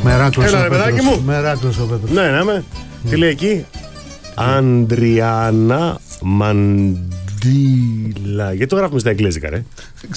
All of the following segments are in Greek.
Μεράκλος Έλα, ρε παιδάκι μου. Μεράκλος ο Πέτρος. Ναι, ναι, με. Τι λέει εκεί? Αντριάννα Μαντίλα. Γιατί το γράφουμε στα εγγλέζικα, ρε?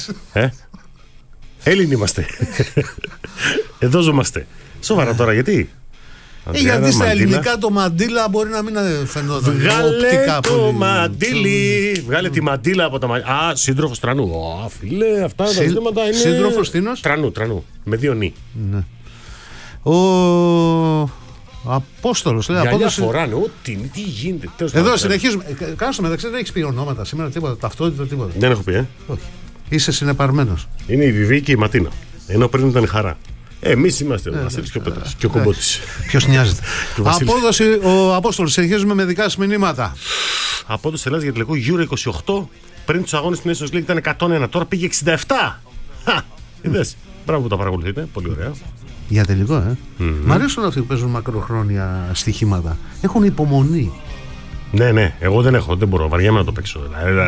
Έλληνοι είμαστε. Εδώ ζούμαστε. Σοβαρά τώρα, γιατί? Γιατί στα ελληνικά το μαντίλα μπορεί να μην φαινόταν. Βγάλε το μαντίλι. Βγάλε τη μαντίλα από τα μαλλιά. Α, σύντροφος Τρανού. Α, φίλε, αυτά τα ζητήματα είναι. Σύντροφος Τίνος. Τρανού. Με 2 νι. Ναι. Ο Απόστολος λέει. Γυαλιά φοράνε. Τι γίνεται. Εδώ συνεχίζουμε. Κάνω στο μεταξύ, δεν έχεις πει ονόματα σήμερα, τίποτα. Ταυτότητα, τίποτα. Δεν έχω πει, Όχι. Είσαι συνεπαρμένος. Είναι η Βιβί και η Ματίνα. Ενώ πριν ήταν η Χαρά. Εμείς είμαστε ο Βασίλης και ο Πέτρος. Και ο Κομπότης. Ποιος νοιάζεται. Απόδοση, ο Απόστολος. Συνεχίζουμε με δικά σας μηνύματα. Απόδοση Ελλάδας για τελικό Euro 28. Πριν τους αγώνες στην Nations League ήταν 101. Τώρα πήγε 67. Είδες. Μπράβο που τα παρακολουθείτε. Πολύ ωραία. Για τελικό, Μ' αρέσουν αυτοί που παίζουν μακροχρόνια στοιχήματα. Έχουν υπομονή. Ναι. Εγώ δεν έχω. Δεν μπορώ. Βαριέμαι να το παίξω.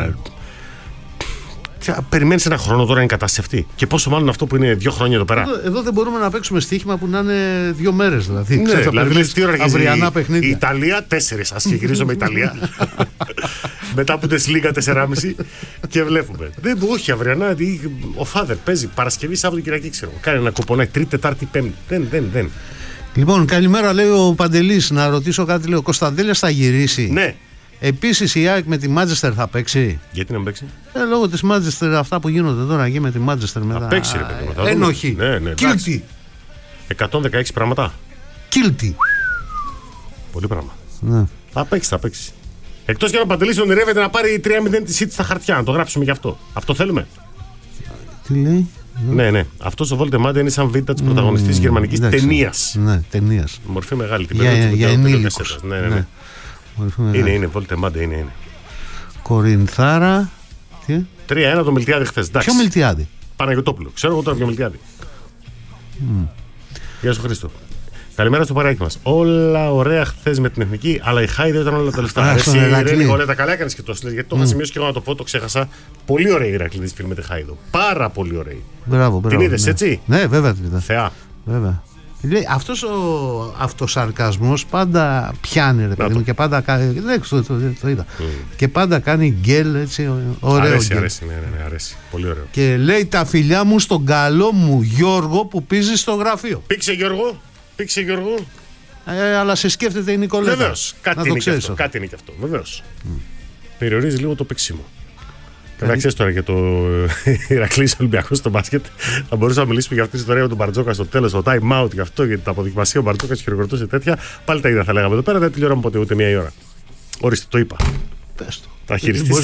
Περιμένεις ένα χρόνο τώρα να εγκαταστευτεί. Και πόσο μάλλον αυτό που είναι 2 χρόνια εδώ πέρα. Εδώ δεν μπορούμε να παίξουμε στοίχημα που να είναι 2 μέρες δηλαδή. Ναι, δηλαδή τι ώρα αυριανά παιχνίδια. Η Ιταλία 4. Ας γυρίζουμε Ιταλία. Μετά από Λίγα 4,5 και βλέπουμε. Όχι, αυριανά. Ο Φάδερ παίζει Παρασκευή, Σάββατο, Κυριακή, ξέρω. Κάνει ένα κουπονάκι Τρίτη, Τετάρτη, Πέμπτη. Δεν. Λοιπόν, καλημέρα, λέει ο Παντελής. Να ρωτήσω κάτι, λέει. Ο Κωνσταντέλιας θα γυρίσει. Ναι. Επίσης η ΑΕΚ με τη Μάντσεστερ θα παίξει. Γιατί να μην παίξει? Λόγω της Μάντσεστερ, αυτά που γίνονται τώρα εκεί με τη Μάντσεστερ μετά. Θα παίξει, ρε παιδί. Ένοχη. Ναι. Κίλτι. 116 πράγματα. Κίλτι. Πολύ πράγμα. Ναι. Θα παίξει. Εκτός και να Παντελής ονειρεύεται να πάρει 3-0 τη City στα χαρτιά, να το γράψουμε γι' αυτό. Αυτό θέλουμε. Τι λέει? Ναι. Αυτός ο Voldemort είναι σαν β' της πρωταγωνιστής γερμανικής ταινίας. Ναι, ταινίας. Μορφή μεγάλη. Για ενήλικους. Ναι. Είναι Voldemort, είναι. Κορινθάρα. 3-1 το Μιλτιάδη χθες. Ποιο Μιλτιάδη? Παναγιωτόπουλο. Ξέρω εγώ τώρα ποιο Μιλτιάδη. Γεια σου Χρήστο. Καλημέρα στο παράκι μας. Όλα ωραία χθες με την εθνική, αλλά η Χάιδο ήταν όλα τα λεφτά. Ρε τα καλά έκανες και το γιατί το είχα σημειώσει και εγώ να το πω, το ξέχασα. Πολύ ωραία η Ηρακλήδη φίλη με τη Χάιδο. Πάρα πολύ ωραία. Μπράβο. Την είδες, έτσι? Ναι, βέβαια την είδα. Θεά. Βέβαια. Λέει, αυτός ο αυτοσαρκασμός πάντα πιάνει, ρε παιδί μου, και πάντα κάνει. Το είδα. Και πάντα κάνει γκέλ, έτσι, ωραίο. Αρέσει. Πολύ ωραίο. Και λέει τα φιλιά μου στον καλό μου Γιώργο που πίζει στο γραφείο. Πήξε Γιώργο. Αλλά σε σκέφτεται η Νικολέτα. Βεβαίως. Κάτι είναι και αυτό. Βεβαίως. Περιορίζει λίγο το παίξιμο. Καλά, ξέρεις τώρα για το Ηρακλής Ολυμπιακός στο μπάσκετ. Θα μπορούσαμε να μιλήσουμε για αυτή τη ιστορία με τον Μπαρτζόκα στο τέλος, το time out για αυτό, γιατί τα αποδοκιμασία ο Μπαρτζόκας χειροκροτούσε τέτοια. Πάλι τα ίδια θα λέγαμε εδώ πέρα, δεν τελειώναμε ποτέ ούτε 1 ώρα. Ορίστε, το είπα. Πες το. Τα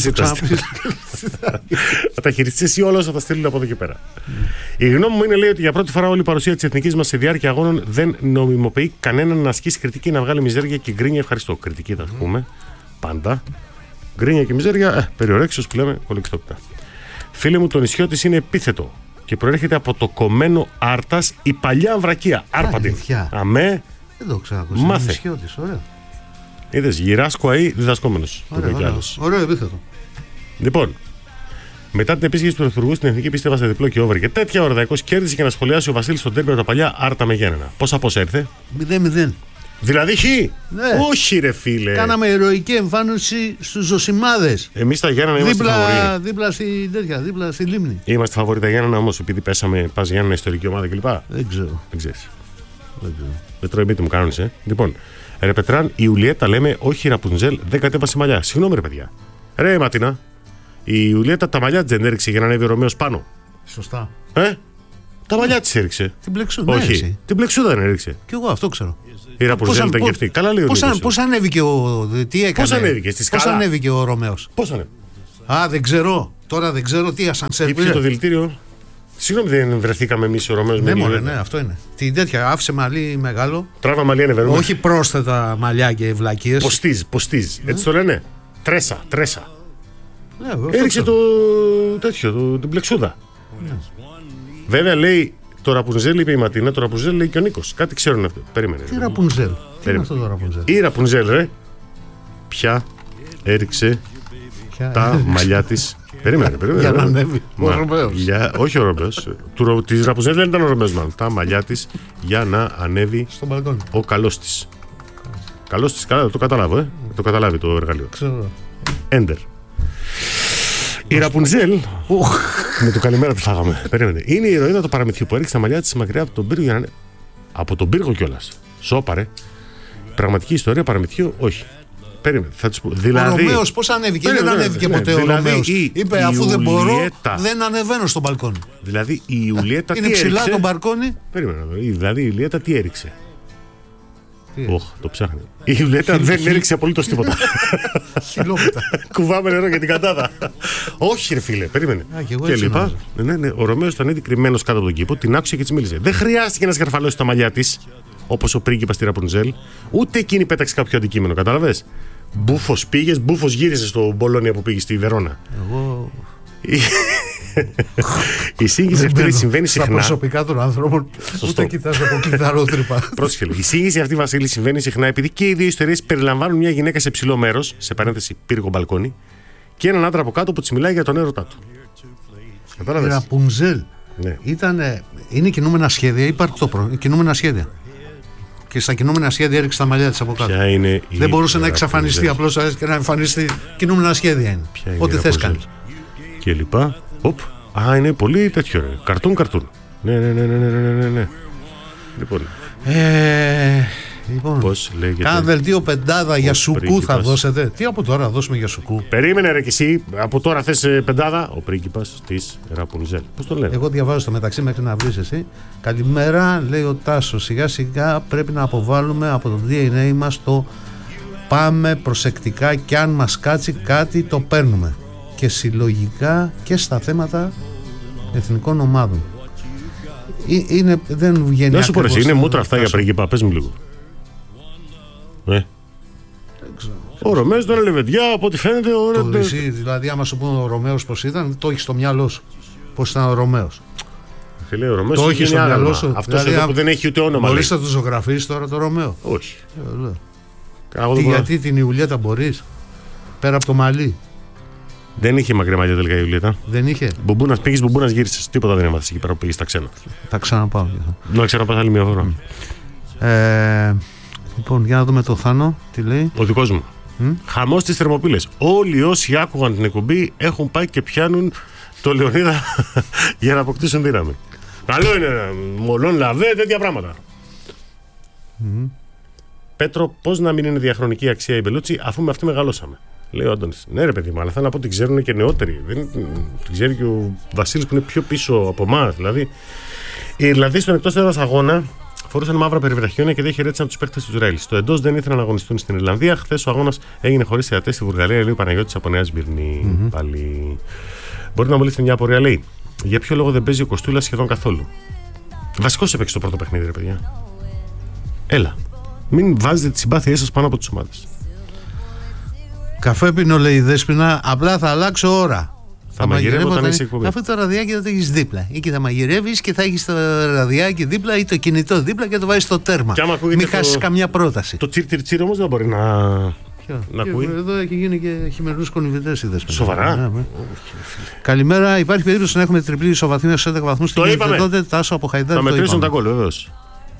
χειριστείς εσύ όλα όσα θα στείλουν από εδώ και πέρα. Η γνώμη μου είναι, λέει, ότι για πρώτη φορά όλη η παρουσία της εθνικής μας σε διάρκεια αγώνων δεν νομιμοποιεί κανέναν να ασκήσει κριτική, να βγάλει μιζέρια και γκρίνια. Ευχαριστώ. Κριτική θα πούμε πάντα. Γκρίνια και μιζέρια, περιορέξεως που λέμε κολεξιτότητα. Φίλε μου, το νησιώτης είναι επίθετο και προέρχεται από το κομμένο Άρτας, η παλιά Αμβρακία. Άρπαντιν. Αμέ. Δεν το ξανακούσα. Μάθε. Νησιώτης, ωραίο. Είδες, Γυράσκο ΑΗ, διδασκόμενος. Ωραίο επίθετο. Λοιπόν, μετά την επίσκεψη του Πρωθυπουργού στην Εθνική, πίστευα σε διπλό και over. Και τέτοια ώρα Δαϊκός κέρδισε και να σχολιάσει ο Βασίλης στον τέρμινο τα παλιά Άρτα με Γέννενα. Πόσα ήρθε? 0-0. Δηλαδή χ. Ναι. Όχι, ρε φίλε. Κάναμε ηρωική εμφάνιση στους Ζωσιμάδες. Εμείς τα Γιάννενα είμαστε φαβοροί. Δίπλα στη λίμνη. Είμαστε φαβοροί τα Γιάννενα όμως, επειδή πας Γιάννενα ιστορική ομάδα κλπ. Δεν ξέρω. Δεν ξέρεις. Δεν τρώει μύτη μου κάνεις, Λοιπόν, ρε Πετράν, η Ιουλιέτα λέμε, όχι η Ραπουνζέλ, δεν κατέβασε μαλλιά. Συγγνώμη, ρε παιδιά. Ρε Ματίνα, η Ιουλιέτα τα μαλλιά της δεν έριξε για να ανέβει ο Ρωμαίος πάνω. Σωστά. Τα μαλλιά της έριξε. Την πλεξούδα. Όχι, την πλεξούδα δεν έριξε. Κι εγώ αυτό ξέρω. Η Ραπουνζέλ ήταν και αυτή. Καλά λέει ο Νίκος. Πώς ανέβηκε τι έκανε? Πώς ανέβηκε στη σκάλα? Πώς ανέβηκε ο Ρωμαίος? Πώς ανέβηκε? Δεν ξέρω. Τώρα δεν ξέρω τι ασανσέρ. Ήπιε το δηλητήριο. Συγγνώμη, δεν βρεθήκαμε εμείς ο Ρωμαίος με Ιουλιέτα? Ναι, αυτό είναι. Την τέτοια άφησε μαλλί μεγάλο. Τράβα μαλλί ανεβαίνουμε. Όχι πρόσθετα μαλλιά και βλακίες. Ποστίζ. Έτσι το λένε. Τρέσα. Ναι, έριξε το τέτοιο, την πλεξούδα. Ναι. Βέβαια λέει το Ραπουνζέλ, είπε η Ματίνα, το Ραπουνζέλ λέει και ο Νίκος. Κάτι ξέρουν αυτό. Περίμενε. Τι Ραπουνζέλ? Τι είναι αυτό το Ραπουνζέλ? Η Ραπουνζέλ, ρε. Ποια έριξε τα μαλλιά της Περίμενε. Για να ανέβει ο Ρωμαίος. Όχι ο Ρωμαίος. Τη Ραπουνζέλ δεν ήταν ο Ρωμαίος, μάλλον. Τα μαλλιά της για να ανέβει στον μπαλκόνι. Ο καλός της. Καλός της, καλά, το καταλάβω, το καταλάβει το εργαλείο. Ξέρω. Enter. Η Ραπουνζέλ. Με το καλημέρα που φάγαμε. Περίμενε. Είναι η ηρωίδα του παραμυθιού που έριξε τα μαλλιά της μακριά από τον πύργο για να είναι. Από τον πύργο κιόλας. Σώπαρε. Πραγματική ιστορία παραμυθιού, όχι. Περίμενε, θα τους πω. Δηλαδή, ο Ρωμαίος πώς ανέβηκε, δεν ανέβηκε ποτέ ο Ρωμαίος. Είπε αφού δεν μπορώ, δεν ανεβαίνω στο μπαλκόνι. Δηλαδή η Ιουλιέτα τι έριξε. Είναι ψηλά το μπαλκόνι. Περίμενε. Δηλαδή η Ιουλιέτα τι έριξε. Το ψάχνει. Η Ιουλιέτα δεν έριξε απολύτως τίποτα. Χιλόπιτα. Κουβάμε νερό για την κατάδα. Όχι, ρε φίλε, περίμενε. Και λοιπά. Ναι, ο Ρωμαίος ήταν ήδη κρυμμένος κάτω από τον κήπο, την άκουσε και της μίλησε. Δεν χρειάστηκε να σκαρφαλώσει τα μαλλιά της, όπως ο πρίγκιπας στη Ραπουνζέλ, ούτε εκείνη πέταξε κάποιο αντικείμενο, κατάλαβες. Μπούφος πήγες, μπούφος γύρισε στο Μπολόνια που πήγε στη Βερόνα. Εγώ. Η σύγχυση αυτή συμβαίνει συχνά. Στα προσωπικά των ανθρώπων, ούτε κοιτάζω από κλειδαρότρυπα. Πρόσχελε. Η σύγχυση αυτή, Βασίλη, συμβαίνει συχνά επειδή και οι δύο ιστορίες περιλαμβάνουν μια γυναίκα σε ψηλό μέρος, σε παρένθεση πύργο μπαλκόνι, και έναν άντρα από κάτω που της μιλάει για τον έρωτά του. Η Ραπουνζέλ είναι κινούμενα σχέδια, υπάρχει κινούμενα σχέδια. Και στα κινούμενα σχέδια έριξε τα μαλλιά της από κάτω. Δεν μπορούσε να εξαφανιστεί απλώς και να εμφανιστεί. Κινούμενα σχέδια είναι. Ό,τι θες κάνεις. Και λοιπά. Είναι πολύ τέτοιο. Καρτούν. Ναι. Λοιπόν. Πώς λέγεται. Κάνα δελτίο πεντάδα για σουκού θα δώσετε. Τι από τώρα δώσουμε για σουκού. Περίμενε ρε κι εσύ. Από τώρα θες πεντάδα. Ο πρίγκιπας της Ραπουνζέλ. Πώς το λένε. Εγώ διαβάζω στο μεταξύ μέχρι να βρεις εσύ. Καλημέρα, λέει ο Τάσος. Σιγά σιγά πρέπει να αποβάλουμε από το DNA μας το πάμε προσεκτικά και αν μας κάτσει κάτι το παίρνουμε. Και συλλογικά και στα θέματα εθνικών ομάδων. Δεν βγαίνει. Να σου πω εσύ, είναι μούτρα αυτά για πρίγκιπα. Πες μου λίγο. Ο Ρωμαίος ήταν λεβεντιά, από ό,τι φαίνεται. Δηλαδή, άμα σου πούνε ο Ρωμαίος πώς ήταν, το έχει στο μυαλό σου. Πώς ήταν ο Ρωμαίος. Φίλε, ο Ρωμαίος το έχει στο μυαλό σου. Αυτός δηλαδή, εδώ που δεν έχει ούτε όνομα. Μπορείς να το ζωγραφίσεις τώρα το Ρωμαίο. Όχι. Γιατί την Ιουλιέτα μπορείς, πέρα από το μαλλί. Δεν είχε μακριά μαλλιά τελικά η Ιουλιέτα. Δεν είχε. Πήγες Μπουμπούνας, γύρισες. Τίποτα δεν έμαθες εκεί πέρα που πήγες στα ξένα. Θα ξαναπάω. Να ξαναπάς άλλη μια φορά. Λοιπόν, για να δούμε το Θάνο, τι λέει. Ο δικός μου. Χαμός στις Θερμοπύλες. Όλοι όσοι άκουγαν την εκπομπή έχουν πάει και πιάνουν το Λεωνίδα για να αποκτήσουν δύναμη. Καλό είναι, μολόν λαβέ, τέτοια πράγματα. Πέτρο, πώς να μην είναι διαχρονική αξία η Μπελούτσι αφού με αυτή μεγαλώσαμε. Λέει ο Άντωνης. Ναι, ρε παιδί μου, αλλά θέλω να πω ότι ξέρουν και νεότεροι. Την ξέρει και ο Βασίλης που είναι πιο πίσω από εμάς. Δηλαδή, οι Ιρλανδοί στον εκτός έδρας αγώνα φορούσαν μαύρα περιβραχιόνια και δεν χαιρέτησαν τους παίκτες του Ισραήλ. Στο εντός δεν ήθελαν να αγωνιστούν στην Ιρλανδία. Χθες ο αγώνας έγινε χωρίς θεατές στη Βουλγαρία. Λέει ο Παναγιώτης από Νέα Σμύρνη. Πάλι. Μπορεί να μου λύσει μια απορία, λέει. Για ποιο λόγο δεν παίζει ο Κοστούλας σχεδόν καθόλου. Βασικός έπαιξε το πρώτο παιχνίδι, ρε παιδιά. Έλα. Μην βάζετε τις συμπάθειές σας πάνω από τις ομάδες. Καφέ πίνω, λέει η Δέσποινα, απλά θα αλλάξω ώρα. Θα μαγειρεύω όταν είσαι εκπομπή. Αυτό το ραδιάκι θα το έχεις δίπλα. Εκεί θα μαγειρεύεις και θα έχεις το ραδιάκι δίπλα ή το κινητό δίπλα και το βάζεις στο τέρμα. Μην χάσεις καμιά πρόταση. Το τσιρ όμως δεν μπορεί να ακούει. Εδώ έχει γίνει και χειμερινούς κονιβητές η Δέσποινα. Σοβαρά. Καλημέρα. Υπάρχει περίπτωση να έχουμε τριπλή ισοβαθμία στους 11 βαθμούς. Το είπαμε. Τότε Τάσο από Χαϊδάρη. Θα μετρήσουν τα γκολ, βεβαίως.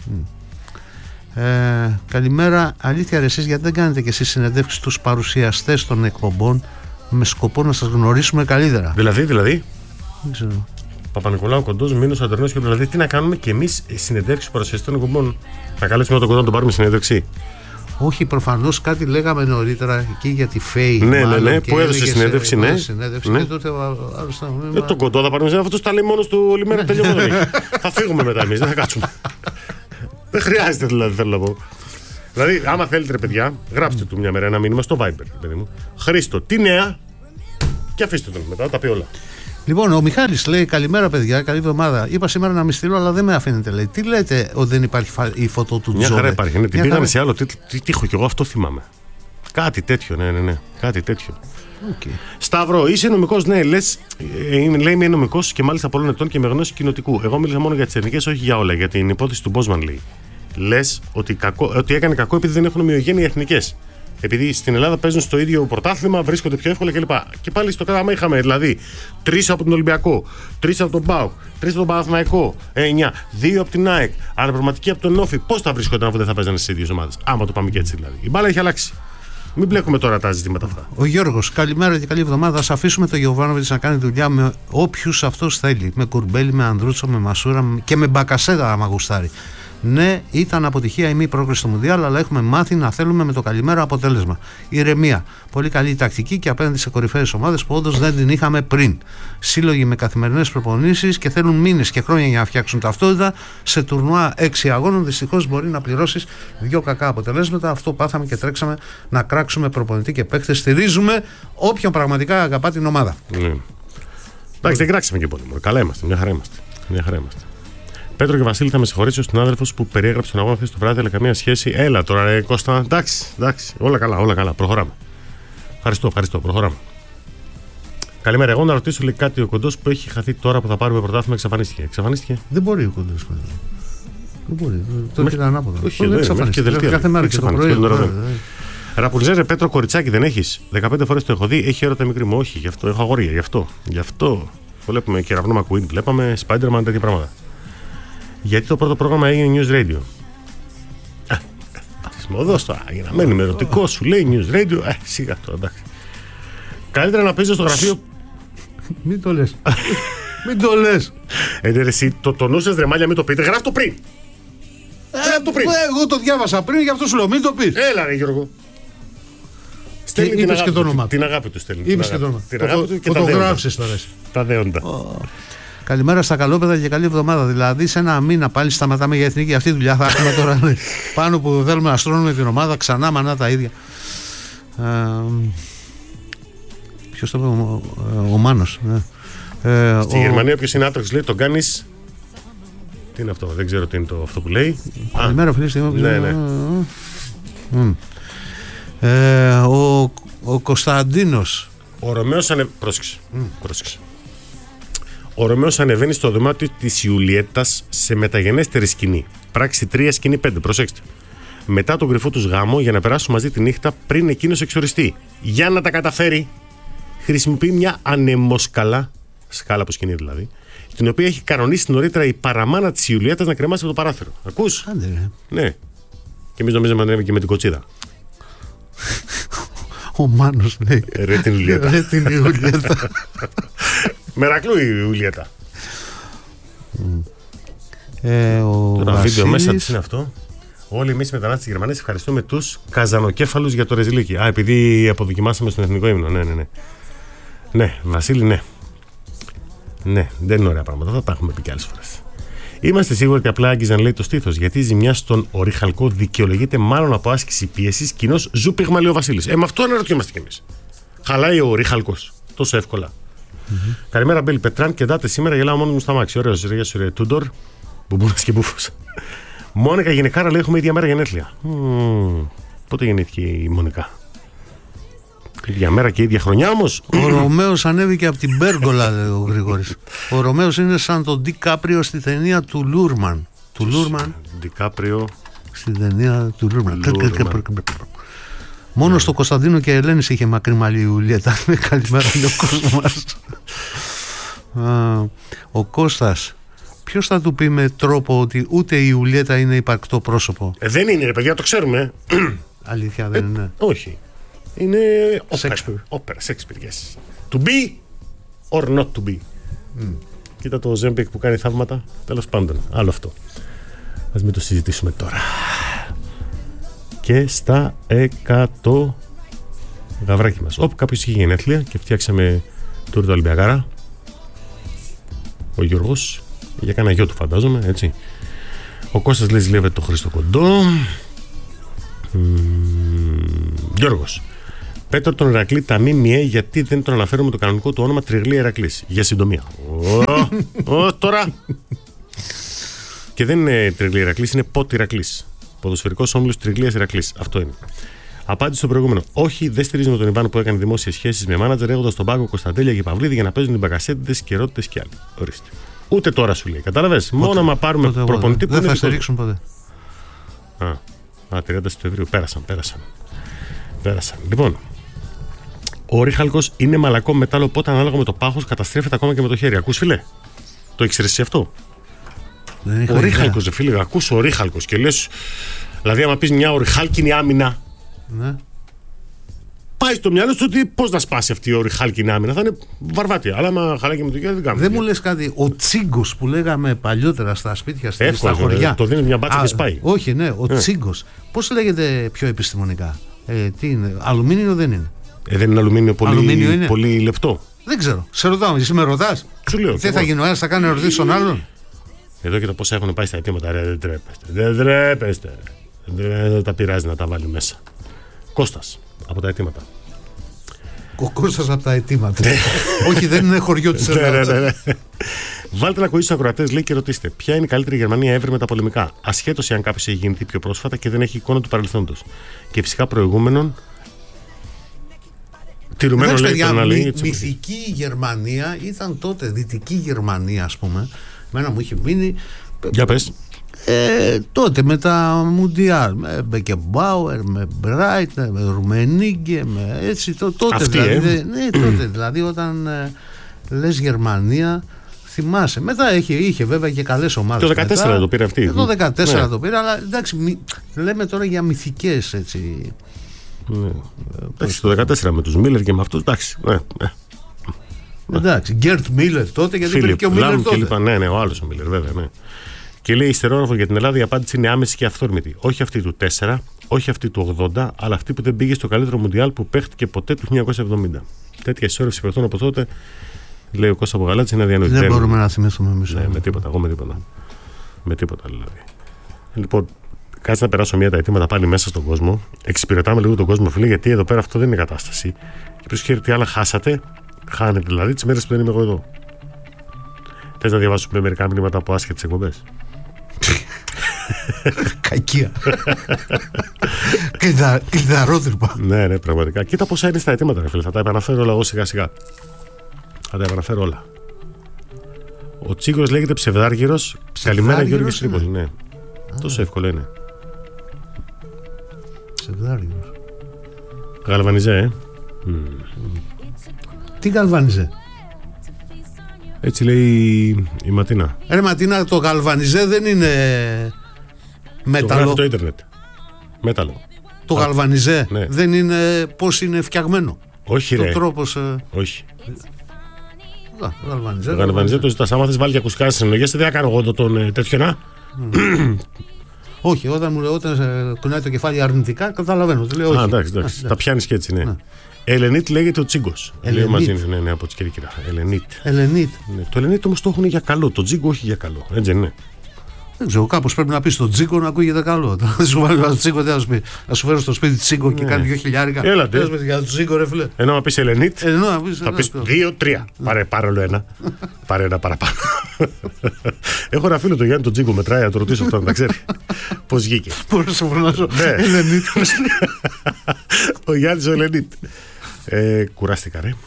Καλημέρα. Αλήθεια, ρε, εσείς γιατί δεν κάνετε και εσείς συνεντεύξεις στους παρουσιαστές των εκπομπών με σκοπό να σας γνωρίσουμε καλύτερα? Δηλαδή. Δεν ξέρω. Παπα-Νικολάου, Κοντός, Μήνος, Αντερνός και δηλαδή τι να κάνουμε και εμείς συνεντεύξεις παρουσιαστές των εκπομπών? Να καλέσουμε τον Κοντό να τον πάρουμε συνέντευξη? Όχι, προφανώς κάτι λέγαμε νωρίτερα εκεί για τη ΦΕΗ. Ναι, που έδωσε συνέντευξη, ναι. Και τότε τον Κοντό θα πάρουμε συνέντευξη. Αυτό τα λέει μόνος του όλη μέρα, τελειώνει. Θα φύγουμε μετά εμείς, δεν θα κάτσουμε. Δεν χρειάζεται δηλαδή, θέλω να πω. Δηλαδή, άμα θέλετε, ρε παιδιά, γράψτε του μια μέρα ένα μήνυμα στο Viber, παιδί μου. Χρήστο, τι νέα, και αφήστε τον μετά, τα πει όλα. Λοιπόν, ο Μιχάλης λέει: καλημέρα, παιδιά, καλή εβδομάδα. Είπα σήμερα να μην στείλω, αλλά δεν με αφήνετε. Λέει: τι λέτε, ότι δεν υπάρχει η φωτό του Τζόβε? Μια χαρά υπάρχει. Ναι, την πήγαμε σε άλλο τείχο κι εγώ αυτό θυμάμαι. Κάτι τέτοιο, ναι. Κάτι τέτοιο. Okay. Σταύρο, είσαι νομικός? Ναι, λέει είμαι νομικός και μάλιστα πολλών ετών και με γνώση κοινοτικού. Εγώ μίλησα μόνο για τις εθνικές, όχι για όλα. Για την υπόθεση του Μπόσμαν, λέει. Λες ότι έκανε κακό επειδή δεν έχουν ομοιογένεια οι εθνικές. Επειδή στην Ελλάδα παίζουν στο ίδιο πρωτάθλημα, βρίσκονται πιο εύκολα κλπ. Και πάλι στο κάτω, άμα είχαμε δηλαδή 3 από τον Ολυμπιακό, 3 από τον ΠΑΟΚ, 3 από τον Παναθηναϊκό, 9, 2 από την ΑΕΚ, αναπληρωματική από τον Όφη, πώς θα βρίσκονταν αφού δεν θα παίζανε στις ίδιες ομάδες? Άμα το πάμε και έτσι δηλαδή. Η μπάλα έχει αλλάξει. Μην μπλέκουμε τώρα τα ζητήματα αυτά. Ο Γιώργος, καλημέρα και καλή εβδομάδα. Ας αφήσουμε τον Γιωβάνοβιτς να κάνει δουλειά με όποιους αυτός θέλει. Με Κουρμπέλη, με Ανδρούτσο, με Μασούρα και με Μπακασέτα, άμα γουστάρει. Ναι, ήταν αποτυχία η μη πρόκριση στο Μουντιάλ, αλλά έχουμε μάθει να θέλουμε με το καλημέρα αποτέλεσμα. Ηρεμία. Πολύ καλή τακτική και απέναντι σε κορυφαίες ομάδες που όντως δεν την είχαμε πριν. Σύλλογοι με καθημερινές προπονήσεις και θέλουν μήνες και χρόνια για να φτιάξουν ταυτότητα. Σε τουρνουά 6 αγώνων δυστυχώς μπορεί να πληρώσεις 2 κακά αποτελέσματα. Αυτό πάθαμε και τρέξαμε να κράξουμε προπονητή και παίκτες. Στηρίζουμε όποιον πραγματικά αγαπά την ομάδα. Ναι. Εντάξει, δεν κράξαμε και πολύ. Καλά είμαστε, μια χαρά είμαστε. Πέτρο και Βασίλη, θα με συγχωρήσει ο συνάδελφος που περιέγραψε τον αγώνα χθες το βράδυ, αλλά καμία σχέση. Έλα τώρα, ρε Κώστα. Εντάξει. Όλα καλά. Προχωράμε. Ευχαριστώ. Προχωράμε. Καλημέρα. Εγώ να ρωτήσω λέει κάτι. Ο Κοντός που έχει χαθεί τώρα που θα πάρουμε πρωτάθλημα εξαφανίστηκε. Δεν μπορεί ο Κοντός. Δεν μπορεί. Το έχει ανάποδα. Όχι, δεν εξαφανίστηκε. Κάθε μέρα και το πρωί. Ραπουνζέρε, Πέτρο, κοριτσάκι δεν έχεις? 15 φορές το έχω δει. Έχει έρωτα μικρή μου. Όχι, γι' αυτό έχω αγόρια. Γι' αυτό. Βλέπουμε Κεραυνό Μακουίν, βλέπαμε Spider-Man, τέτοια πράγματα. Γιατί το πρώτο πρόγραμμα έγινε News Radio. Της μοδός τώρα, για να μένει με ερωτικό, σου λέει News Radio. Σιγά τώρα, εντάξει. Καλύτερα να παίζει στο γραφείο. Μην το λες. Μην το λες. Εσύ το νου σας ρεμάλια, μην το πείτε. Γράφει το πριν. Εγώ το διάβασα πριν, γι' αυτό σου λέω, μην το πεις. Έλα ρε Γιώργο. Είπες και το όνομα. Την αγάπη του στέλνει. Είπες και το όνομα. Το γράψεις τώρα. Τα δέοντα. Καλημέρα στα καλόπεδα και καλή εβδομάδα. Δηλαδή, σε ένα μήνα πάλι σταματάμε για εθνική. Αυτή τη δουλειά θα έχουμε τώρα. Πάνω που θέλουμε να στρώνουμε την ομάδα, ξανά μανά τα ίδια. Ποιος το είπε, ο Μάνος. Στη Γερμανία, ποιος είναι άτρεξ, λέει, τον κάνεις. Τι είναι αυτό, δεν ξέρω τι είναι αυτό που λέει. Καλημέρα, φίλε. Ναι. Ο Κωνσταντίνος. Ο Ρωμαίος πρόσεξε. Ο Ρωμαίος ανεβαίνει στο δωμάτιο της Ιουλιέτας σε μεταγενέστερη σκηνή. Πράξη 3, σκηνή 5. Προσέξτε. Μετά τον κρυφό τους γάμο, για να περάσουν μαζί τη νύχτα πριν εκείνος εξοριστεί. Για να τα καταφέρει, χρησιμοποιεί μια ανεμοσκαλά, σκάλα από σκηνή δηλαδή, την οποία έχει κανονίσει νωρίτερα η παραμάνα της Ιουλιέτας να κρεμάσει από το παράθυρο. Ακούς? Άντε, ναι. Και εμείς νομίζαμε να ανέβει και με την κοτσίδα. Ο Μάνος λέει. Ρε την Ιουλιέτα. Ρε την Ιουλιέτα. Μερακλού η Ιουλιέτα. Το βίντεο μέσα τι είναι αυτό. Όλοι εμείς οι μετανάστες της Γερμανίας ευχαριστούμε τους καζανοκέφαλους για το ρεζιλίκι. Επειδή αποδοκιμάσαμε στον εθνικό ύμνο. Ναι, Βασίλη, ναι. Ναι, δεν είναι ωραία πράγματα. Θα τα έχουμε πει και άλλες φορές. Είμαστε σίγουροι ότι απλά άγγιζαν, λέει, το στήθος, γιατί η ζημιά στον ορυχαλκό δικαιολογείται μάλλον από άσκηση πίεσης, κοινώς ζου πυγμαλεί ο Βασίλης. Με αυτό αναρωτιόμαστε κι εμείς. Χαλάει ο ορυχαλκός τόσο εύκολα. Καλημέρα, Μπέλη Πετράν, και δάτε σήμερα γελάω μόνο μου στα μάξι. Ωραίος, ρε Τούντορ, μπουμπούνας και μπούφος. Μόνικα γυναικάρα, λέει, έχουμε ίδια μέρα γενέθλια. Πότε γεννήθηκε η Μόνικα? Ίδια μέρα και ίδια χρονιά όμως. Ο Ρωμαίος ανέβηκε από την Πέργολα, λέει ο Γρηγόρης. Ο Ρωμαίος είναι σαν τον Ντικάπριο στη ταινία του Λούρμαν. Του Λούρμαν. Ντικάπριο. Στην ταινία του Λούρμαν. Μόνο στο Κωνσταντίνο και Ελένης είχε μακρύ μαλλί η Ιουλιέτα. Καλημέρα, είναι ο κόσμος μας. Ο Κώστας. Ποιος θα του πει με τρόπο ότι ούτε η Ιουλιέτα είναι υπαρκτό πρόσωπο? Δεν είναι, ρε παιδιά, το ξέρουμε. Αλήθεια, δεν είναι? Όχι. Είναι όπερα, Shakespeare, yes. To be or not to be. Κοίτα το Ζέμπεκ που κάνει θαύματα. Τέλος πάντων, άλλο αυτό. Ας μην το συζητήσουμε τώρα. Και στα 100 γαβράκι μας. Όπου κάποιος είχε γενέθλια και φτιάξαμε τουρ του Ολυμπιακάρα. Ο Γιώργος, για κάνα γιο του φαντάζομαι, έτσι. Ο Κώστας λέει ζηλεύεται το Χρήστο Κοντό. Γιώργος. Πέτρο τον Ηρακλή, τα ΜΜΕ, γιατί δεν τον αναφέρουμε το κανονικό του όνομα Τριγλή Ηρακλής? Για συντομία. Τώρα. Και δεν είναι Τριγλή Ηρακλής, είναι Πότ Ηρακλής. Ποδοσφαιρικός όμιλος Τριγλίας Ηρακλής. Αυτό είναι. Απάντηση στο προηγούμενο. Όχι, δεν στηρίζουμε τον Ιβάν που έκανε δημόσιες σχέσεις με μάνατζερ, έχοντας τον πάγκο Κωνσταντέλια και Παυλίδη για να παίζουν την Μπακασέτιδες και Ρώτες και άλλοι. Ορίστε. Ούτε τώρα σου λέει. Κατάλαβες. Μόνο άμα πάρουμε προπονητή που δεν θα στηρίξουν ποτέ. 30 Σεπτεμβρίου. Πέρασαν. Πέρασαν. Λοιπόν, ο ρίχαλκος είναι μαλακό μετάλλο, οπότε ανάλογα με το πάχος καταστρέφεται ακόμα και με το χέρι. Ακούς, φίλε? Το ήξερες εσύ αυτό? Ο ρίχαλκος, φίλε, ακούς ο ρίχαλκος και λες, δηλαδή, άμα πεις μια οριχάλκινη άμυνα, ναι, πάει στο μυαλό σου ότι πώς να σπάσει αυτή η οριχάλκινη άμυνα. Θα είναι βαρβάτια. Αλλά άμα χαλάκι με το χέρι δεν κάνουμε. Δεν μου λες κάτι, ο τσίγκος που λέγαμε παλιότερα στα σπίτια, στα χωριά. Το δίνει μια μπάτσα και σπάει. Όχι, ναι, ο τσίγκος. Πώς λέγεται πιο επιστημονικά? Τι είναι, αλουμίνιο δεν είναι? Δεν είναι αλουμίνιο, πολύ λεπτό. Δεν ξέρω. Σε ρωτάω, εσύ με ρωτάς? Σου λέω. Δεν θα γίνει ο ένας, θα κάνει ερωτήσεις στον άλλον. Εδώ και το πόσα έχουν πάει στα αιτήματα, ρε, δεν τρέπεστε. Δεν τρέπεστε. Δεν τα πειράζει να τα βάλει μέσα. Κώστας, από τα αιτήματα. Ο Κώστας από τα αιτήματα. Όχι, δεν είναι χωριό της Ελλάδας. Ναι. Βάλτε να ακούσει στους ακροατές, λέει, και ρωτήστε ποια είναι η καλύτερη Γερμανία ever με τα πολεμικά. Ασχέτως εάν κάποιος έχει γεννηθεί πιο πρόσφατα και δεν έχει εικόνα του παρελθόντος. Και φυσικά προηγούμενων. Τηρουμένο, λέει, μυθική Γερμανία ήταν τότε, Δυτική Γερμανία, ας πούμε. Μένα μου είχε μείνει. Για πες. Τότε με τα Μουντιάλ, με Μπεκεμπάουερ, με Μπράιτ, με Ρουμενίγκε, με έτσι. Τότε αυτή, δηλαδή, τότε δηλαδή, όταν λες Γερμανία, θυμάσαι. Μετά είχε βέβαια και καλές ομάδες. Το 14 το πήρε αυτή. Το 14 το πήρε, αλλά εντάξει, λέμε τώρα για μυθικές, έτσι. Ναι. Εντάξει, το 14 με τους Μίλλερ και με αυτούς, εντάξει. Ναι. Εντάξει, Γκέρτ Μίλλερ τότε, γιατί Φίλιπ, υπήρχε και ο Μίλλερ τότε. Λοιπά, ναι, ο άλλος ο Μίλλερ, βέβαια, ναι. Και λέει ιστερόγραφο για την Ελλάδα, η απάντηση είναι άμεση και αυθόρμητη. Όχι αυτή του 4, όχι αυτή του 80, αλλά αυτή που δεν πήγε στο καλύτερο Μουντιάλ που παίχτηκε ποτέ του 1970. Τέτοια ισόρρευση παιχτών από τότε, λέει ο Κώστας από Γαλάτης, είναι αδιανοητή. Δεν μπορούμε να θυμηθούμε εμείς. Ναι, με τίποτα, εγώ με τίποτα. Με τίποτα δηλαδή. Λοιπόν, κάτσε να περάσω μία τα αιτήματα πάλι μέσα στον κόσμο. Εξυπηρετάμε λίγο τον κόσμο, φίλε, γιατί εδώ πέρα αυτό δεν είναι κατάσταση. Και ποιος ξέρει τι άλλα χάσατε, χάνετε δηλαδή τις μέρες που δεν είμαι εγώ εδώ. Θες να διαβάσουμε μερικά μηνύματα από άσχετες εκπομπές? Κακία. Κλειδαρότρυπα. Ναι, πραγματικά. Κοίτα πόσα είναι στα αιτήματα, ρε φίλε. Θα τα επαναφέρω όλα εγώ σιγά-σιγά. Θα τα επαναφέρω όλα. Ο Τσίγκος λέγεται Ψευδάργυρος. Καλημέρα, Γιώργη Τρίπολη. Ναι. Τόσο εύκολο είναι. Ψευδάργυρος. Γαλβανιζέ, Τι γαλβανιζέ? Έτσι λέει η Ματίνα. Ρε Ματίνα, το γαλβανιζέ δεν είναι μέταλλο. Το γράφει το ίντερνετ. Μέταλλο. Το γαλβανιζέ, ναι, δεν είναι πώς είναι φτιαγμένο. Όχι, το ρε. Τρόπος. Όχι. Γαλβανιζέ. Το γαλβανιζέ το ζητάς. Άμα θες βάλει και ακουστικά στις ενολογίες, δεν θα κάνω εγώ τον τέτοιο να. Όχι, όταν κουνάει το κεφάλι αρνητικά, καταλαβαίνω. Α, εντάξει. Τα πιάνεις και έτσι, ναι. Ελενίτ λέγεται ο Τσίγκος. Λέει μαζί, ναι, από τη Κερκυρά. Ελενίτ. Ναι. Το Ελενίτ όμως το έχουν για καλό. Το Τσίγκο όχι για καλό. Έτσι είναι. Δεν ξέρω, κάπως πρέπει να πει στον Τσίγκο να ακούγεται καλό. Θα σου βάλει τον Τσίγκο, τι θα σου πει? Θα σου φέρω στο σπίτι Τσίγκο και κάνει 2.000. Έλατε. Για τον Τσίγκο, ρε φίλε. Ενώ να πει Ελενίτ, θα πει 2-3. Πάρε όλο ένα. Πάρε ένα παραπάνω. Έχω ένα φίλο, τον Γιάννη τον Τσίγκο, μετράει, να το ρωτήσω αυτό να τα ξέρει. Πώς βγήκε. Μπορώ να σου φωνάζω Ελενίτ. Ο Γιάννης ο Ελενίτ. Κουράστηκα, ρε.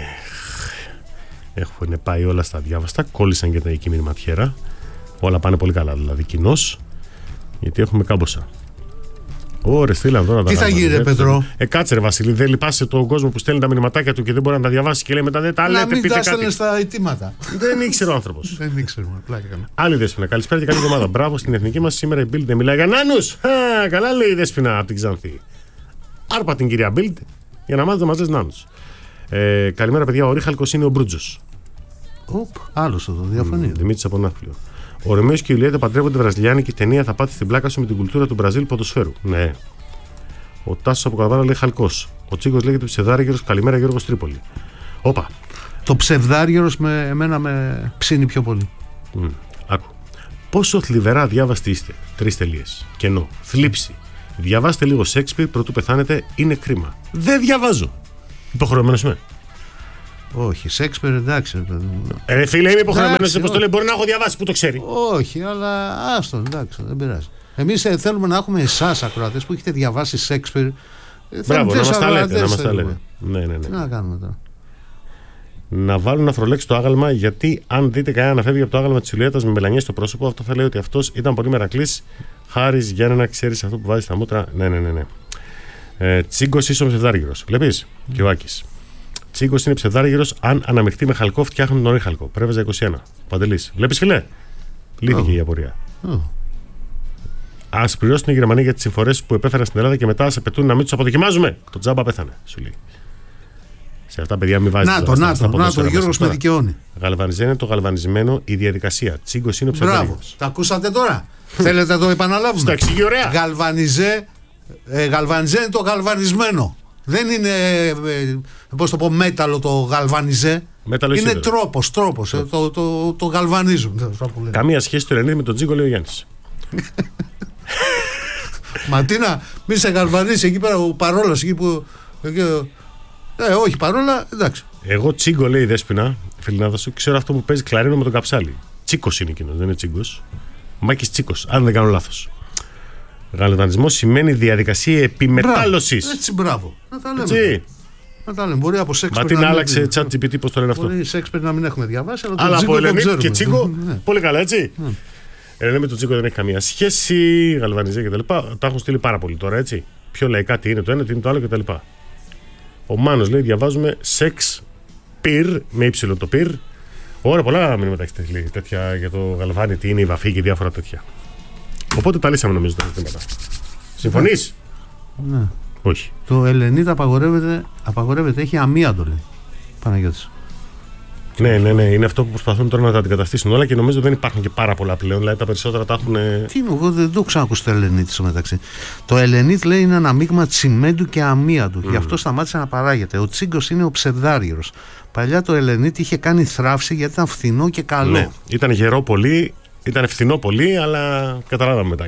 Έχουν πάει όλα στα διάβαστα. Κόλλησαν και τα εκεί μηνυματιέρα. Όλα πάνε πολύ καλά, δηλαδή κοινώς. Γιατί έχουμε κάμποσα. Ωραία, στείλαν τώρα. Τι θα γίνει, ρε Πετρό? Κάτσε, ρε Βασίλη, δεν λυπάσαι τον κόσμο που στέλνει τα μηνυματάκια του και δεν μπορεί να τα διαβάσει και λέει μετά δεν τα λέτε. Να μην τα στέλνε στα αιτήματα. Δεν ήξερε ο άνθρωπος. Δεν ήξερε, πλάκα κάνω. Άλλη Δέσποινα. Καλησπέρα και καλή εβδομάδα. Μπράβο στην εθνική μας. Σήμερα η Μπίλντ δεν μιλάει για νάνους. Καλά λέει η Δέσποινα από την Ξάνθη. Άρπα την κυρία Μπίλντ για να μάθετε μαζί νάνους. Καλημέρα, παιδιά. Ο ρίχαλκος είναι ο Μπρούτζος. Άλλος εδώ, διαφωνεί. Δημήτρης από Ναύπλιο. Ο Ρωμαίος και η Ιουλιέτα παντρεύονται βραζιλιάνικη ταινία. Θα πάτε στην πλάκα σου με την κουλτούρα του Μπραζίλ ποδοσφαίρου. Ναι. Ο Τάσος από Καλβάρα λέει Χαλκός. Ο Τσίγκος λέγεται Ψευδάργυρος. Καλημέρα, Γιώργος Τρίπολη. Όπα. Το Ψευδάργυρος εμένα με ψήνει πιο πολύ. Άκου. Πόσο θλιβερά διάβαστοι είστε. 3 τελείες. Κενό. Θλίψη. Διαβάστε λίγο Σέξπιρ πρωτού πεθάνετε. Είναι κρίμα. Δεν διαβάζω. Υποχρεωμένος είμαι. Όχι, Σέξπιρ εντάξει. Φίλε, είμαι υποχρεωμένος. Πώς το λέει, μπορεί να έχω διαβάσει, που το ξέρει. Όχι, αλλά άστο, εντάξει, δεν πειράζει. Εμείς θέλουμε να έχουμε εσάς ακροατές που έχετε διαβάσει Σέξπιρ. Μπράβο, να μας τα λέτε. Ναι. Τι να κάνουμε τώρα. Να βάλουν να φρολέξει το άγαλμα, γιατί αν δείτε κανένα να φεύγει από το άγαλμα της Ιουλιέτας με μελανιές στο πρόσωπο, αυτό θα λέει ότι αυτός ήταν πολύ μερακλής. Χάρης Γιάννενα, ξέρεις αυτό που βάζει στα μούτρα. Ναι. Τσίγκος ίσο ψευδάργυρος. Βλέπεις, και ο Άκης. Τσίγκος είναι ψευδάργυρος αν αναμειχθεί με χαλκό, φτιάχνουν νωρί χαλκό. Πρέβεζα 21. Παντελής. Βλέπεις, φιλέ. Λύθηκε η απορία. Ας πληρώσουν οι Γερμανοί για τις συμφορές που επέφεραν στην Ελλάδα και μετά ας απαιτούν να μην τους αποδοκιμάζουμε. Το τζάμπα πέθανε, σου λέει. Σε αυτά, παιδιά, μην βάζετε. Να το, Γιώργος με δικαιώνει. Γαλβανιζέ είναι το γαλβανισμένο η διαδικασία. Τσίγκος είναι ο ψευδάργυρος. Μπράβο. Τα ακούσατε τώρα. Θέλετε να το επαναλάβουμε. Στο εξηγεί ωραία. Γαλβανιζέ είναι το γαλβανισμένο. Δεν είναι, πώς το πω, μέταλλο το γαλβανιζέ. Είναι τρόπος. Το γαλβανίζουν. Καμία σχέση του Ελενίδη με τον Τσίγκο, λέει ο Γιάννης. Ματίνα, μη σε γαλβανίσει εκεί πέρα ο Παρόλας εκεί που. Όχι παρόλα, εντάξει. Εγώ Τσίγκο, λέει η Δέσποινα, φιλινάδα σου, ξέρω αυτό που παίζει κλαρίνο με τον καψάλι. Τσίκος είναι εκείνος, δεν είναι Τσίγκος. Μάκης Τσίκος, αν δεν κάνω λάθος. Γαλβανισμός σημαίνει διαδικασία επιμετάλλωσης. Έτσι, μπράβο. Να τα λέμε. Να τα λέμε. Μπορεί από Σέξπερ. Μα την άλλαξε chat GPT, πώς το λένε αυτό. Μπορεί Σέξπερ να μην έχουμε διαβάσει, αλλά από Ελενίτ και Τσίγκο. Πολύ καλά, έτσι. Ελενίτ με τον Τσίγκο δεν έχει καμία σχέση. Γαλβανιζέ κτλ. Τα έχουν στείλει πάρα πολύ τώρα, έτσι. Πιο λαϊκά τι είναι το ένα, τι είναι το άλλο κτλ. Ο Μάνος λέει: διαβάζουμε σεξ πυρ με ύψιλο το πυρ. Ωραία, πολλά μηνύματα έχει στείλει τέτοια για το γαλβάνι, τι είναι η βαφή και διάφορα τέτοια. Οπότε τα λύσαμε νομίζω τα ζητήματα. Συμφωνείς? Ναι. Όχι. Το Ελενίτ απαγορεύεται, έχει αμίαντο, λέει. Παναγιώτης. Ναι, είναι αυτό που προσπαθούν τώρα να τα αντικαταστήσουν όλα και νομίζω δεν υπάρχουν και πάρα πολλά πλέον. Δηλαδή τα περισσότερα τα έχουν. Τι είναι, εγώ δεν το έχω ξανακούσει το Ελενίτ στο μεταξύ. Το Ελενίτ, λέει, είναι ένα μείγμα τσιμέντου και αμίαντου. Γι' αυτό σταμάτησε να παράγεται. Ο Τσίγκος είναι ο ψευδάργυρος. Παλιά το Ελενίτ είχε κάνει θράψη γιατί ήταν φθηνό και καλό. Ναι, ήταν γερό πολύ, ήταν φθηνό πολύ, αλλά καταλάβαμε μετά.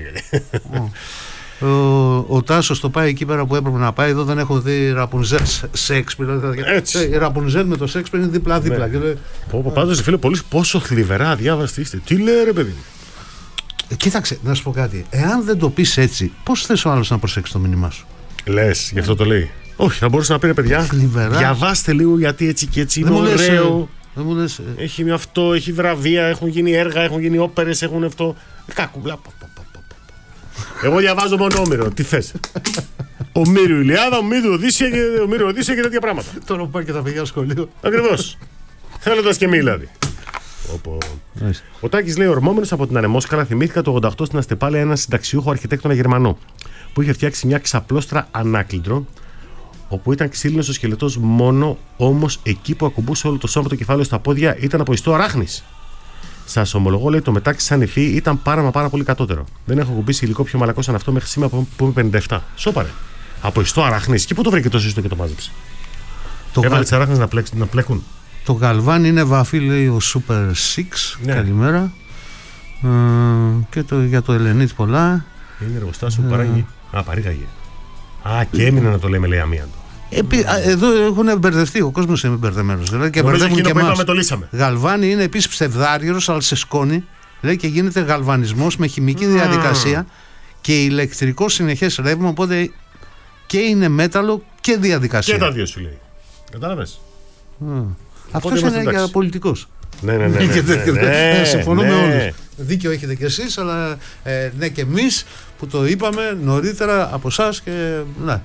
Ο Τάσος το πάει εκεί πέρα που έπρεπε να πάει. Εδώ δεν έχω δει Ραπουνζέλ Σέξπιρ. Η Ραπουνζέλ με το Σέξπιρ είναι δίπλα-δίπλα. Πάντως, φίλε, πόσο θλιβερά διάβαστη είστε. Τι λέει, ρε παιδί. Κοίταξε, να σου πω κάτι. Εάν δεν το πεις έτσι, πώς θες ο άλλος να προσέξει το μήνυμά σου? Λες, γι' αυτό το λέει. Όχι, θα μπορούσε να πει, ρε παιδιά, διαβάστε λίγο γιατί έτσι και έτσι είναι ωραίο. Έχει αυτό, έχει βραβεία, έχουν γίνει έργα, έχουν γίνει όπερες, έχουν αυτό. Κάκουμπλα. Εγώ διαβάζω μόνο Όμηρο. Τι θες? Ομήριο Ηλιάδα, Ομήριο Οδύσσια και τέτοια πράγματα. Τώρα που πάει και τα παιδιά στο σχολείο. Ακριβώς. Θέλοντας και μη δηλαδή. Ο Τάκης λέει: ορμόμενος από την Ανεμόσκαλα, θυμήθηκα το 88 στην Αστεπάλαια ένα συνταξιούχο αρχιτέκτονα Γερμανό που είχε φτιάξει μια ξαπλώστρα ανάκλητρο όπου ήταν ξύλινος ο σκελετός μόνο, όμως εκεί που ακουμπούσε όλο το σώμα, το κεφάλαιο στα πόδια ήταν από ιστό αράχνης. Σας ομολογώ, λέει, το μετάξι σαν υφή ήταν πάρα πολύ κατώτερο. Δεν έχω κουμπίσει υλικό πιο μαλακό σαν αυτό μέχρι σήμερα που είμαι 57. Σώπαρε. Από ιστό αράχνης. Και πού το βρήκε τόσο ιστό και το μάζεψε? Έβαλε τις αράχνες να πλέκουν. Το γαλβάνι είναι βαφή, λέει ο Super 6. Ναι. Καλημέρα. Και για το Ελενίτ πολλά. Είναι εργοστάσιο που παράγει. Παρήγαγε. Και έμεινε να το λέμε, λέει, αμίαντο. Εδώ έχουν μπερδευτεί, ο κόσμος είναι μπερδεμένος. Δηλαδή, και μπερδεύουν και εμάς. Γαλβάνι είναι επίσης ψευδάργυρος, αλλά σε σκόνη. Λέει, και γίνεται γαλβανισμός με χημική διαδικασία και ηλεκτρικό συνεχές ρεύμα. Οπότε και είναι μέταλλο και διαδικασία. Και τα δύο σου λέει. Κατάλαβες. Αυτός είναι για πολιτικός. Ναι. Συμφωνώ με όλους. Δίκιο έχετε κι εσείς, αλλά ναι και εμείς που το είπαμε νωρίτερα από εσάς και ναι.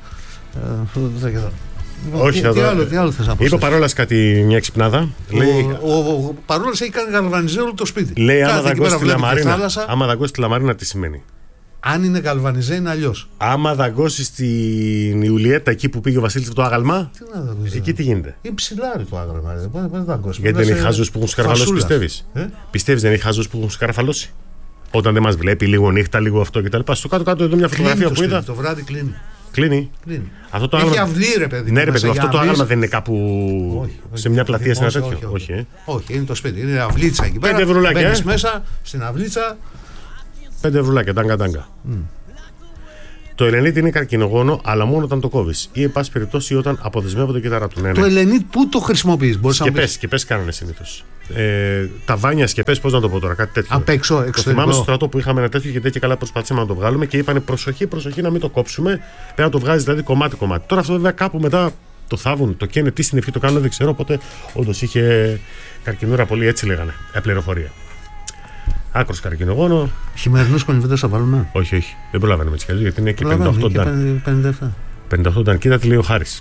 Όχι, τι άλλο θες να πω? Είπε ο Παρόλας κάτι, μια ξυπνάδα. Ο Παρόλας έχει κάνει γαλβανιζέ όλο το σπίτι. Λέει, άμα δαγκώσει τη Λαμαρίνα, τι σημαίνει? Αν είναι γαλβανιζέ είναι αλλιώς. Άμα δαγκώσει στην Ιουλιέτα εκεί που πήγε ο Βασίλης το άγαλμα, εκεί τι γίνεται? Είναι ψηλάρι το άγαλμα. Δεν δαγκώσει. Γιατί δεν έχει χαζούς που έχουν σκαρφαλώσει, πιστεύεις? Πιστεύεις δεν έχει χαζούς που έχουν σκαρφαλώσει? Όταν δεν μας βλέπει λίγο νύχτα, λίγο αυτό κτλ. Στο κάτω-κάτω εδώ μια φωτογραφία που είδα. Το βράδυ κλείνει. Κλείνει. Αυτό το έχει άγαλμα... αυλή, ρε παιδί. Ναι, ρε παιδί, αυτό το άγαλμα δεν είναι κάπου σε μια πλατεία, σε ένα τέτοιο? Όχι, είναι το σπίτι. Είναι αυλίτσα εκεί πέρα. 5 ευρουλάκια. Μπαίνεις μέσα στην αυλίτσα. 5 ευρουλάκια, τάγκα. Το Ελενίτ είναι καρκινογόνο, αλλά μόνο όταν το κόβεις. Ή, εν πάση περιπτώσει, όταν αποδεσμεύονται το κύτταρα του. Το Ελενίτ πού το χρησιμοποιείς? Σκεπές κάνανε συνήθως. Τα βάνια σκεπές, πώς να το πω τώρα, κάτι τέτοιο. Απ' έξω, εξωτερικό. Το θυμάμαι στο στρατό που είχαμε ένα τέτοιο και τέτοια καλά προσπαθήσαμε να το βγάλουμε και είπανε προσοχή να μην το κόψουμε. Πρέπει να το βγάζει δηλαδή κομμάτι. Τώρα αυτό βέβαια κάπου μετά το θάβουν, το καίνε, τι στην ευχή το κάνουν δεν ξέρω. Οπότε όντως είχε καρκινούρα πολύ, έτσι λέγανε. Πληροφορία. Άκρος καρκινογόνο. Χειμερινούς κονιβέτες θα βάλουμε? Όχι. Δεν προλαβαίνουμε έτσι γιατί είναι και 58 ντάν. 58 ήταν. Κοίτα τι λέει ο Χάρης.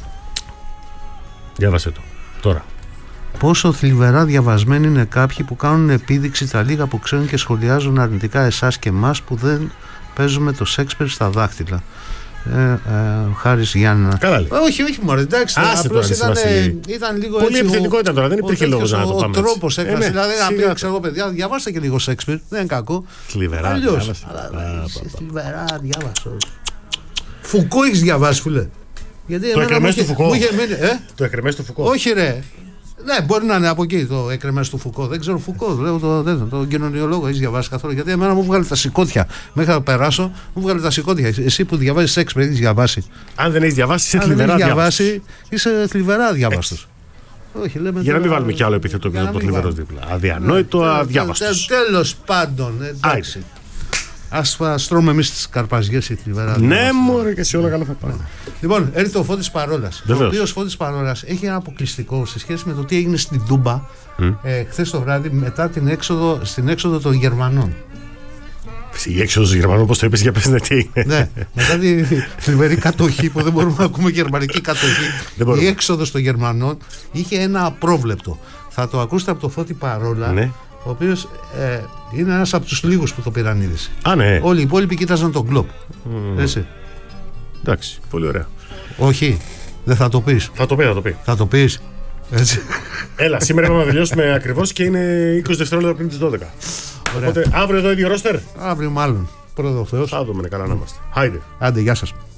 Διάβασε το. Τώρα. Πόσο θλιβερά διαβασμένοι είναι κάποιοι που κάνουν επίδειξη τα λίγα που ξέρουν και σχολιάζουν αρνητικά εσάς και εμάς που δεν παίζουμε το Σέξπιρ στα δάχτυλα. Χάρης Γιάννενα. Καλά λέει. Όχι μωρέ, εντάξει. Απλώς ήταν λίγο πολύ έτσι. επιθετικό ήταν τώρα, δεν υπήρχε λόγος να το πάμε. Ο τρόπος έκφρασης. Ναι, δηλαδή, να πει, ξέρω παιδιά, διαβάστε και λίγο Σέξπιρ. Δεν είναι κακό. Θλιβερά. Θλιβερά διάβασα. Φουκώ έχεις διαβάσει, φίλε. Το εκρεμές του Φουκώ. Το εκρεμές του Φουκώ. Όχι, ρε. Ναι, μπορεί να είναι από εκεί το εκρεμές του Φουκώ. Δεν ξέρω Φουκώ. Λέω το κοινωνιολόγο. Έχεις διαβάσει καθόλου? Γιατί εμένα μου βγάλει τα σηκώτια. Μέχρι να περάσω, μου βγάλει τα σηκώτια. Εσύ που διαβάζεις Σέξπιρ, έχεις διαβάσει? Αν δεν έχεις διαβάσει, είσαι θλιβερά διαβάσει. Είσαι θλιβερά διάβαστος. Όχι, λέμε. Για να μην βάλουμε κι άλλο επίθετο πίσω από το θλιβερό δίπλα. Αδιανόητο, αδιάβαστος. Τέλος πάντων. Εντάξει. Ας τρώμε εμείς τις καρπαζιές ή θλιβερά. Ναι, μωρέ, και σε όλα καλά θα πάνε. Λοιπόν, έρχεται ο Φώτης Παρόλας. Ο οποίος Φώτης Παρόλας έχει ένα αποκλειστικό σε σχέση με το τι έγινε στην Τούμπα χθες το βράδυ μετά στην έξοδο των Γερμανών. Η έξοδος των Γερμανών, όπως το είπες, για πες τι έγινε. Ναι, μετά τη θλιβερή κατοχή που δεν μπορούμε να ακούμε γερμανική κατοχή. Η έξοδος των Γερμανών είχε ένα απρόβλεπτο. Θα το ακούσετε από το Φώτη Παρόλα. Ναι. Ο οποίος είναι ένας από τους λίγους που το πήραν είδηση. Ναι. Όλοι οι υπόλοιποι κοίταζαν τον κλοπ. Έτσι. Εντάξει, πολύ ωραία. Όχι, δεν θα το πεις. Θα το πεις. Έτσι. Έλα, σήμερα είπαμε να τελειώσουμε ακριβώς και είναι 20 δευτερόλεπτα πριν τις 12. Ωραία. Οπότε αύριο εδώ ίδιο ρόστερ. Αύριο μάλλον. Πρώτο Θεός. Θα δούμε, καλά να είμαστε. Άιντε. Άντε, γεια σας.